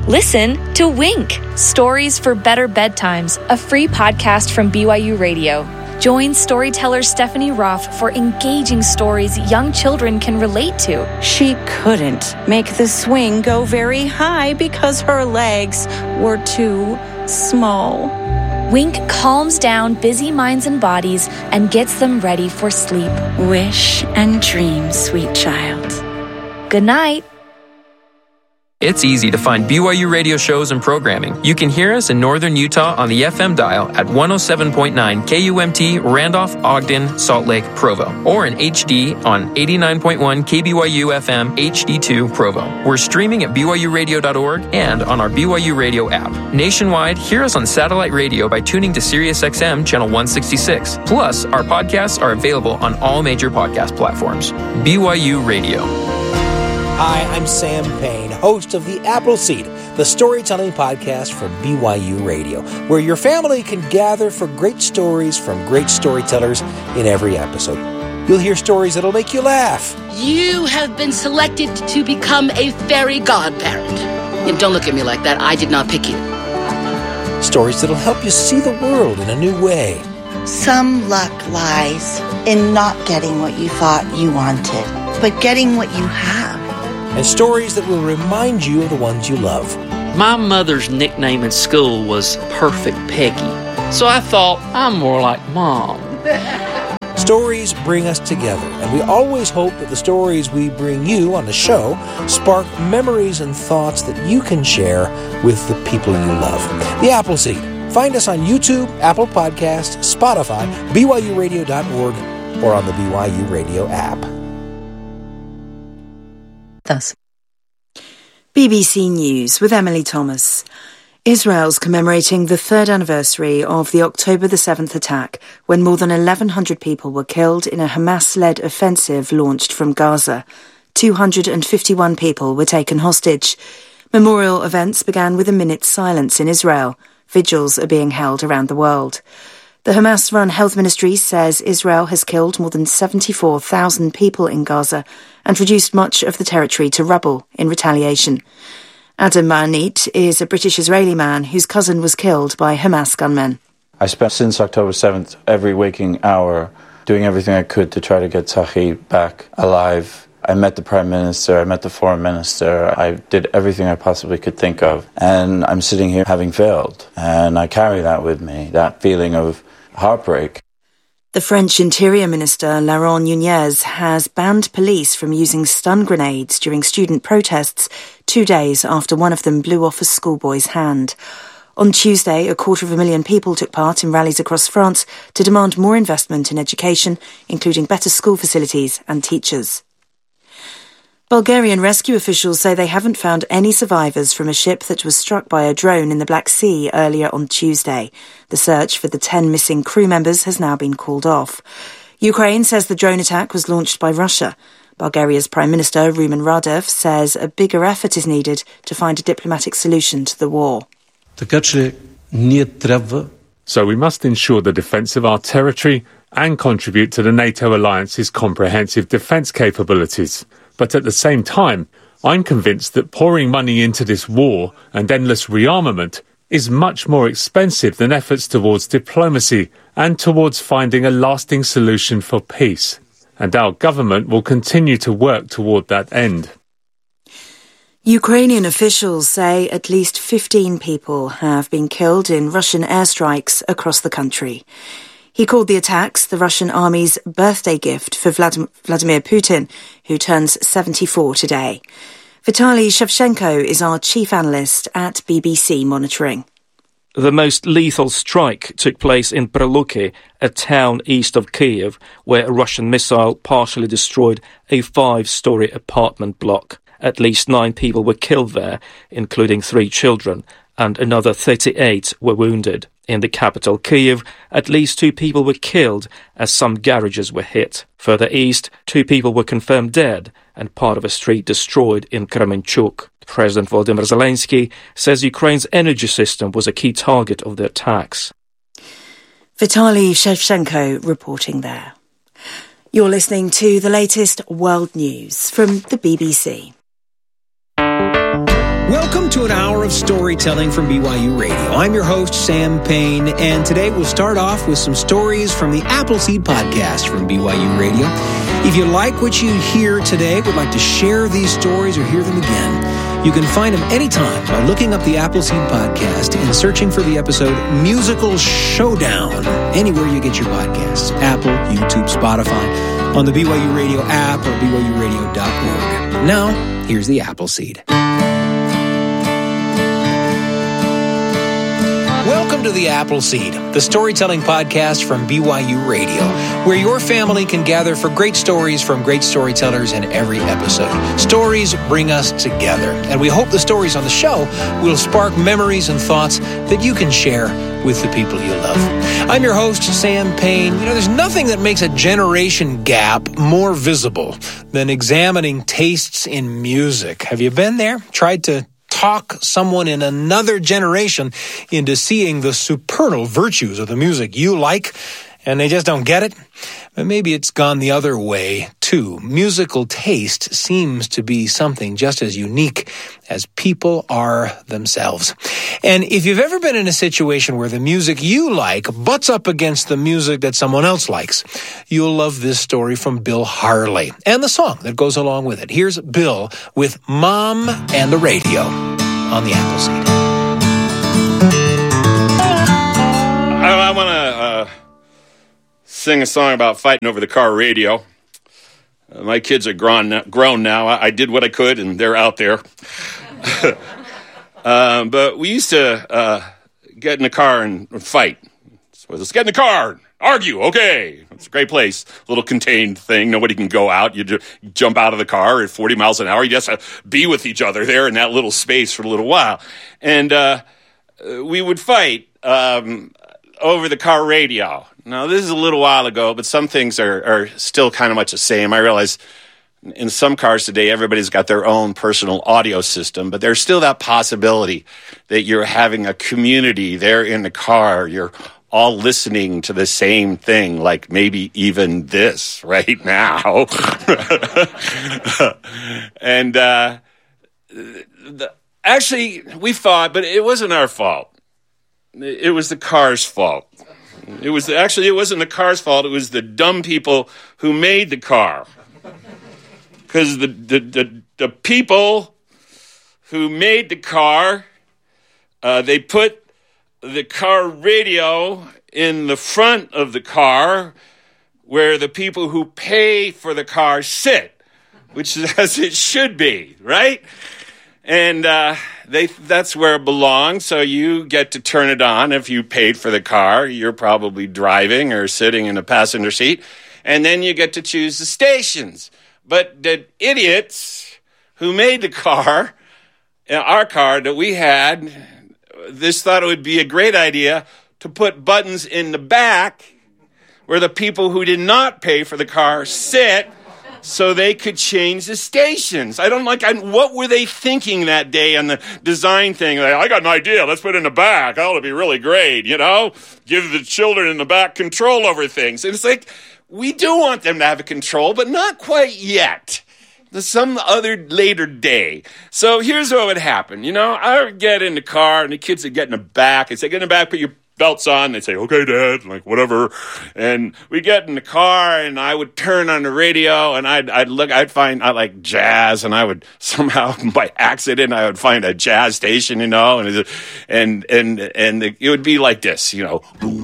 Listen to Wink, Stories for Better Bedtimes, a free podcast from BYU Radio. Join storyteller Stephanie Roth for engaging stories young children can relate to. She couldn't make the swing go very high because her legs were too small. Wink calms down busy minds and bodies and gets them ready for sleep. Wish and dream, sweet child. Good night. It's easy to find BYU radio shows and programming. You can hear us in northern Utah on the FM dial at 107.9 KUMT, Randolph, Ogden, Salt Lake, Provo, or in HD on 89.1 KBYU FM HD2 Provo. We're streaming at BYURadio.org and on our BYU Radio app. Nationwide, hear us on satellite radio by tuning to SiriusXM channel 166. Plus, our podcasts are available on all major podcast platforms. BYU Radio. Hi, I'm Sam Payne, host of The Appleseed, the storytelling podcast from BYU Radio, where your family can gather for great stories from great storytellers in every episode. You'll hear stories that'll make you laugh. You have been selected to become a fairy godparent. And don't look at me like that. I did not pick you. Stories that'll help you see the world in a new way. Some luck lies in not getting what you thought you wanted, but getting what you have. And stories that will remind you of the ones you love. My mother's nickname in school was Perfect Peggy, so I thought I'm more like Mom. Stories bring us together, and we always hope that the stories we bring you on the show spark memories and thoughts that you can share with the people you love. The Appleseed. Find us on YouTube, Apple Podcasts, Spotify, BYURadio.org, or on the BYU Radio app. Thus. BBC News with Emily Thomas. Israel's commemorating the third anniversary of the October the 7th attack, when more than 1,100 people were killed in a Hamas-led offensive launched from Gaza. 251 people were taken hostage. Memorial events began with a minute's silence in Israel. Vigils are being held around the world. The Hamas-run health ministry says Israel has killed more than 74,000 people in Gaza and reduced much of the territory to rubble in retaliation. Adam Marnit is a British-Israeli man whose cousin was killed by Hamas gunmen. I spent since October 7th every waking hour doing everything I could to try to get Tzachi back alive. I met the Prime Minister, I met the Foreign Minister, I did everything I possibly could think of. And I'm sitting here having failed. And I carry that with me, that feeling of heartbreak. The French Interior Minister, Laurent Nunez, has banned police from using stun grenades during student protests 2 days after one of them blew off a schoolboy's hand. On Tuesday, 250,000 people took part in rallies across France to demand more investment in education, including better school facilities and teachers. Bulgarian rescue officials say they haven't found any survivors from a ship that was struck by a drone in the Black Sea earlier on Tuesday. The search for the 10 missing crew members has now been called off. Ukraine says the drone attack was launched by Russia. Bulgaria's Prime Minister, Rumen Radev, says a bigger effort is needed to find a diplomatic solution to the war. So we must ensure the defence of our territory and contribute to the NATO alliance's comprehensive defence capabilities. But at the same time, I'm convinced that pouring money into this war and endless rearmament is much more expensive than efforts towards diplomacy and towards finding a lasting solution for peace. And our government will continue to work toward that end. Ukrainian officials say at least 15 people have been killed in Russian airstrikes across the country. He called the attacks the Russian army's birthday gift for Vladimir Putin, who turns 74 today. Vitaly Shevchenko is our chief analyst at BBC Monitoring. The most lethal strike took place in Preluki, a town east of Kyiv, where a Russian missile partially destroyed a 5-story apartment block. At least 9 people were killed there, including 3 children, and another 38 were wounded. In the capital, Kyiv, at least 2 people were killed as some garages were hit. Further east, 2 people were confirmed dead and part of a street destroyed in Kremenchuk. President Volodymyr Zelensky says Ukraine's energy system was a key target of the attacks. Vitaly Shevchenko reporting there. You're listening to the latest world news from the BBC. Welcome to an hour of storytelling from BYU Radio. I'm your host, Sam Payne, and today we'll start off with some stories from the Appleseed podcast from BYU Radio. If you like what you hear today, would like to share these stories or hear them again, you can find them anytime by looking up the Appleseed podcast and searching for the episode Musical Showdown, anywhere you get your podcasts, Apple, YouTube, Spotify, on the BYU Radio app or BYURadio.org. Now, here's the Appleseed. Welcome to the Appleseed, the storytelling podcast from BYU Radio, where your family can gather for great stories from great storytellers in every episode. Stories bring us together, and we hope the stories on the show will spark memories and thoughts that you can share with the people you love. I'm your host, Sam Payne. You know, there's nothing that makes a generation gap more visible than examining tastes in music. Have you been there? Tried to talk someone in another generation into seeing the supernal virtues of the music you like, and they just don't get it? But maybe it's gone the other way, too. Musical taste seems to be something just as unique as people are themselves. And if you've ever been in a situation where the music you like butts up against the music that someone else likes, you'll love this story from Bill Harley and the song that goes along with it. Here's Bill with Mom and the Radio on the Appleseed. I want to sing a song about fighting over the car radio. My kids are grown now. I did what I could, and they're out there. But we used to get in the car and fight. So let's get in the car, argue. Okay, it's a great place. Little contained thing. Nobody can go out. You jump out of the car at 40 miles an hour. You just have to be with each other there in that little space for a little while. And we would fight over the car radio. Now, this is a little while ago, but some things are still kind of much the same. I realize in some cars today, everybody's got their own personal audio system, but there's still that possibility that you're having a community there in the car. You're all listening to the same thing, like maybe even this right now. And actually, we fought, but it wasn't our fault. It was the car's fault. It wasn't the car's fault. It was the dumb people who made the car. Because the people who made the car, they put the car radio in the front of the car where the people who pay for the car sit, which is as it should be, right? And that's where it belongs, so you get to turn it on if you paid for the car. You're probably driving or sitting in a passenger seat, and then you get to choose the stations. But the idiots who made the car, our car that we had, thought it would be a great idea to put buttons in the back where the people who did not pay for the car sit, so they could change the stations. What were they thinking that day on the design thing? Like, I got an idea. Let's put it in the back. That'll be really great, you know? Give the children in the back control over things. And it's like, we do want them to have a control, but not quite yet. Some other later day. So here's what would happen. You know, I would get in the car, and the kids would get in the back. I'd say, get in the back, put your belts on. They'd say, okay, Dad, like, whatever. And we'd get in the car, and I would turn on the radio, and I'd find I like jazz, and I would somehow, by accident, I would find a jazz station, you know, and it would be like this, you know.